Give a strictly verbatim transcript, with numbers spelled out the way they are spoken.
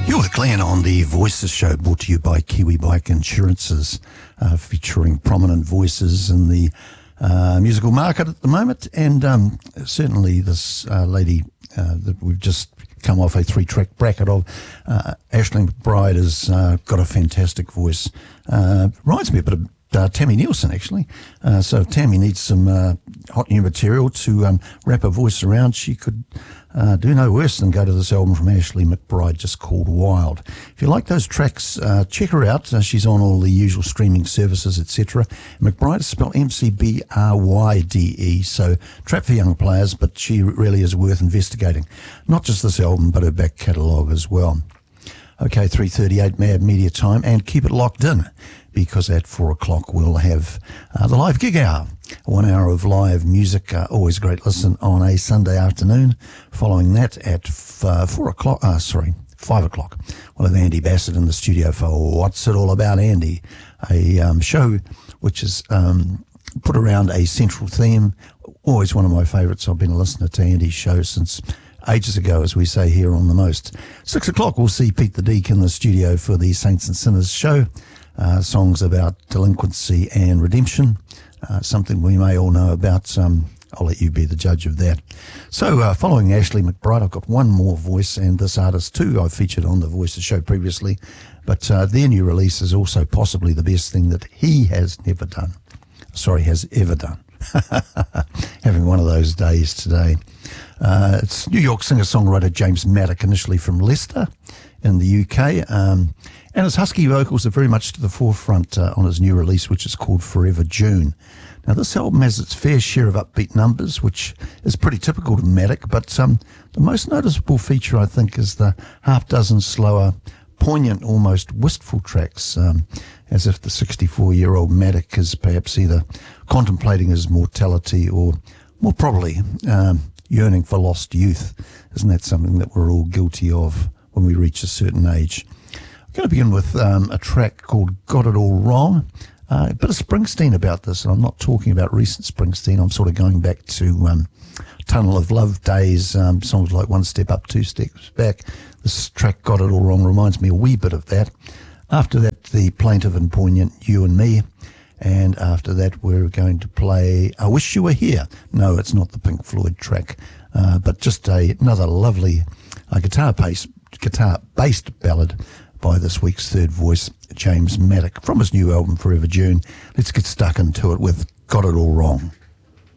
You're with Glenn on the Voices Show, brought to you by Kiwi Bike Insurances, uh, featuring prominent voices in the uh, musical market at the moment. And um, certainly this uh, lady uh, that we've just come off a three-track bracket of, uh, Ashley McBryde, has uh, got a fantastic voice. Uh, reminds me a bit of Uh, Tammy Nielsen, actually. Uh, so if Tammy needs some uh, hot new material to um, wrap her voice around, she could uh, do no worse than go to this album from Ashley McBryde, just called Wild. If you like those tracks, uh, check her out. Uh, she's on all the usual streaming services, et cetera. McBryde is spelled M C B R Y D E, so trap for young players, but she really is worth investigating. Not just this album, but her back catalogue as well. Okay, three thirty-eight Mad Media time, and keep it locked in, because at four o'clock we'll have uh, the live gig hour, one hour of live music, uh, always a great listen on a Sunday afternoon. Following that at f- uh, four o'clock, uh, sorry, five o'clock, we'll have Andy Bassett in the studio for What's It All About, Andy, a um, show which is um, put around a central theme. Always one of my favourites. I've been a listener to Andy's show since ages ago, as we say here on The Most. Six o'clock, we'll see Pete the Deek in the studio for the Saints and Sinners show. Uh, songs about delinquency and redemption, uh, something we may all know about. Um, I'll let you be the judge of that. So uh, following Ashley McBryde, I've got one more voice, and this artist too I've featured on the Voices show previously, but uh, their new release is also possibly the best thing that he has never done. Sorry, has ever done. Having one of those days today. Uh, it's New York singer-songwriter James Maddock, initially from Leicester in the U K, um, and his husky vocals are very much to the forefront uh, on his new release, which is called Forever June. Now, this album has its fair share of upbeat numbers, which is pretty typical to Maddock, but um, the most noticeable feature, I think, is the half dozen slower, poignant, almost wistful tracks, um, as if the sixty-four-year-old Maddock is perhaps either contemplating his mortality or, more probably, um, yearning for lost youth. Isn't that something that we're all guilty of when we reach a certain age? I'm going to begin with um, a track called Got It All Wrong. Uh, a bit of Springsteen about this, and I'm not talking about recent Springsteen. I'm sort of going back to um, Tunnel of Love days, um, songs like One Step Up, Two Steps Back. This track, Got It All Wrong, reminds me a wee bit of that. After that, the plaintive and poignant You and Me. And after that, we're going to play I Wish You Were Here. No, it's not the Pink Floyd track, uh, but just a, another lovely uh, guitar-based guitar-based ballad by this week's third voice, James Maddock, from his new album, Forever June. Let's get stuck into it with Got It All Wrong.